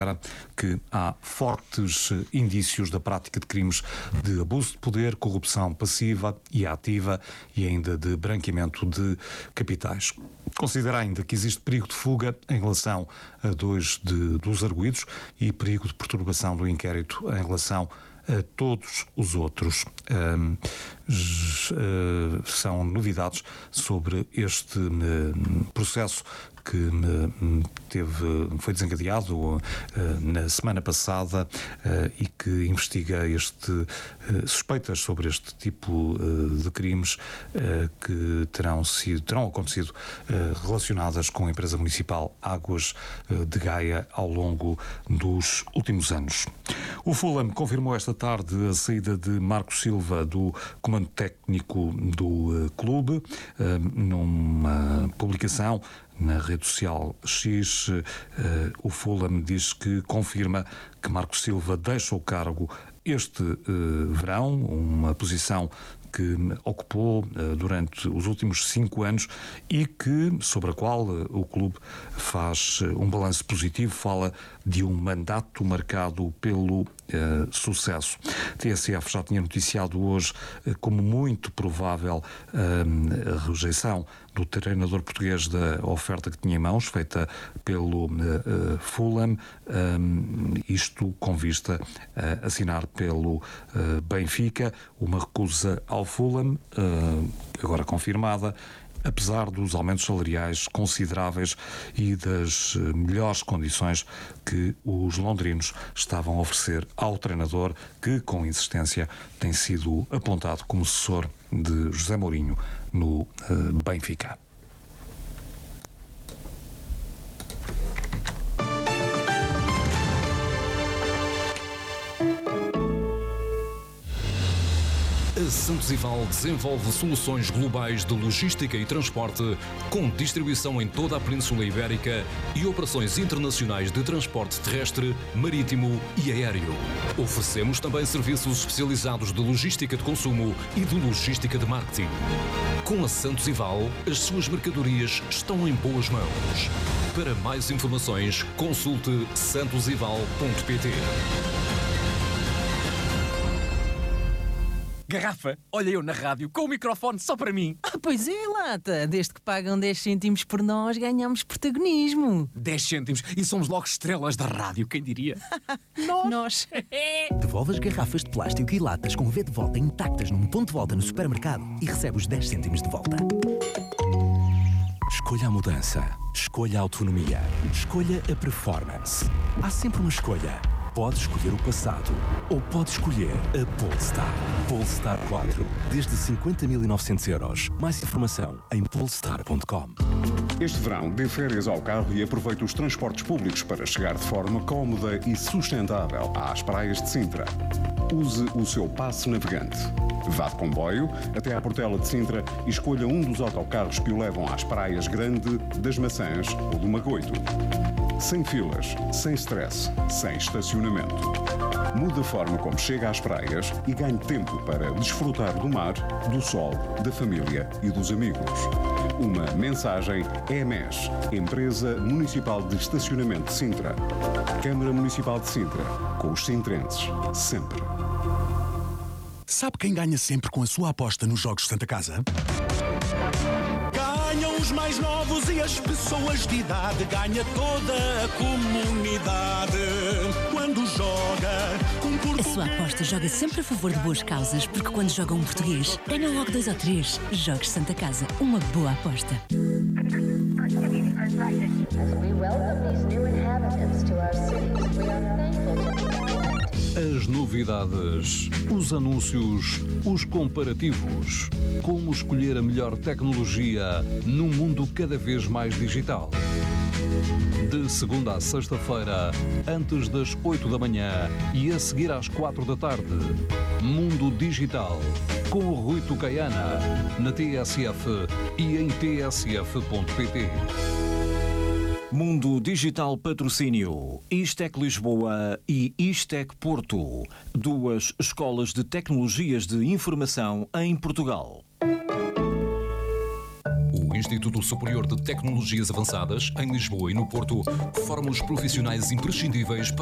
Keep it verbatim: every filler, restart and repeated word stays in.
que há fortes indícios da prática de crimes de abuso de poder, corrupção passiva e ativa e ainda de branqueamento de capitais. Considera ainda que existe perigo de fuga em relação a dois de, dos arguidos e perigo de perturbação do inquérito em relação a todos os outros. Um, uh, são novidades sobre este uh, processo que uh, teve, foi desencadeado uh, na semana passada uh, e que investiga este, uh, suspeitas sobre este tipo uh, de crimes uh, que terão, sido, terão acontecido uh, relacionadas com a empresa municipal Águas uh, de Gaia ao longo dos últimos anos. O Fulham confirmou esta tarde a saída de Marco Silva do comando técnico do uh, clube. Uh, numa publicação na rede social X, uh, o Fulham diz que confirma que Marco Silva deixa o cargo este uh, verão, uma posição que ocupou uh, durante os últimos cinco anos e que, sobre a qual uh, o clube faz uh, um balanço positivo, fala de um mandato marcado pelo uh, sucesso. A T S F já tinha noticiado hoje uh, como muito provável uh, a rejeição do treinador português da oferta que tinha em mãos, feita pelo uh, uh, Fulham, um, isto com vista a assinar pelo uh, Benfica, uma recusa ao Fulham, uh, agora confirmada, apesar dos aumentos salariais consideráveis e das uh, melhores condições que os londrinos estavam a oferecer ao treinador, que com insistência tem sido apontado como sucessor de José Mourinho no uh, Benfica. A Santos Ival desenvolve soluções globais de logística e transporte com distribuição em toda a Península Ibérica e operações internacionais de transporte terrestre, marítimo e aéreo. Oferecemos também serviços especializados de logística de consumo e de logística de marketing. Com a Santos Ival, as suas mercadorias estão em boas mãos. Para mais informações, consulte santos ival ponto pt. Garrafa, olha eu na rádio com o microfone só para mim. Ah, pois é, Lata. Desde que pagam dez cêntimos por nós, ganhamos protagonismo. dez cêntimos e somos logo estrelas da rádio, quem diria? Nós. nós. Devolve as garrafas de plástico e latas com V de volta intactas num ponto de volta no supermercado e recebe os dez cêntimos de volta. Escolha a mudança. Escolha a autonomia. Escolha a performance. Há sempre uma escolha. Pode escolher o passado ou pode escolher a Polestar. Polestar quatro, desde cinquenta mil e novecentos euros. Mais informação em polestar ponto com. Este verão, dê férias ao carro e aproveite os transportes públicos para chegar de forma cómoda e sustentável às praias de Sintra. Use o seu passe navegante. Vá de comboio até à Portela de Sintra e escolha um dos autocarros que o levam às praias Grande, das Maçãs ou do Magoito. Sem filas, sem stress, sem estacionamento. Mude a forma como chega às praias e ganhe tempo para desfrutar do mar, do sol, da família e dos amigos. Uma mensagem E M E S, Empresa Municipal de Estacionamento de Sintra. Câmara Municipal de Sintra, com os sintrenses, sempre. Sabe quem ganha sempre com a sua aposta nos Jogos Santa Casa? Ganham os mais novos e as pessoas de idade. Ganha toda a comunidade quando joga um português. A sua aposta joga sempre a favor de boas causas, porque quando joga um português, ganha logo dois ou três. Jogos Santa Casa, uma boa aposta. As novidades, os anúncios, os comparativos. Como escolher a melhor tecnologia num mundo cada vez mais digital. De segunda a sexta-feira, antes das oito da manhã e a seguir às quatro da tarde. Mundo Digital, com o Rui Tucaiana, na T S F e em t s f ponto p t. Mundo Digital Patrocínio, Istec Lisboa e Istec Porto, duas escolas de tecnologias de informação em Portugal. O Instituto Superior de Tecnologias Avançadas, em Lisboa e no Porto, forma os profissionais imprescindíveis para